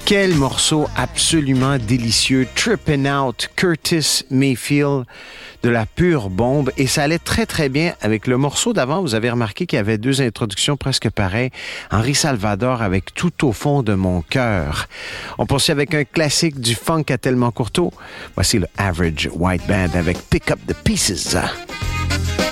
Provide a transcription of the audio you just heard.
Quel morceau absolument délicieux. Trippin' Out, Curtis Mayfield, de la pure bombe. Et ça allait très, très bien avec le morceau d'avant. Vous avez remarqué qu'il y avait deux introductions presque pareilles. Henri Salvador avec Tout au fond de mon cœur. On poursuit avec un classique du funk à Tellement Courteau. Voici le Average White Band avec Pick Up the Pieces.